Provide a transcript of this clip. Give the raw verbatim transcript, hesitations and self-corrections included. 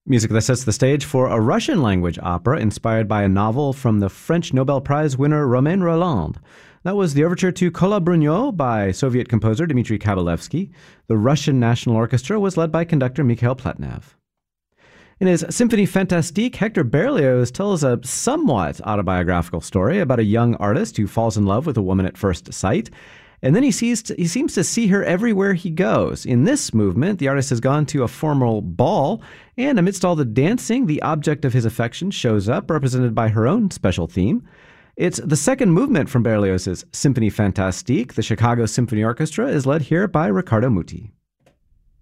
Music that sets the stage for a Russian language opera inspired by a novel from the French Nobel Prize winner Romain Rolland. That was the overture to Kola Brunyo by Soviet composer Dmitry Kabalevsky. The Russian National Orchestra was led by conductor Mikhail Pletnev. In his Symphonie Fantastique, Hector Berlioz tells a somewhat autobiographical story about a young artist who falls in love with a woman at first sight, and then he sees to, he seems to see her everywhere he goes. In this movement, the artist has gone to a formal ball, and amidst all the dancing, the object of his affection shows up, represented by her own special theme. It's the second movement from Berlioz's Symphonie Fantastique. The Chicago Symphony Orchestra is led here by Riccardo Muti.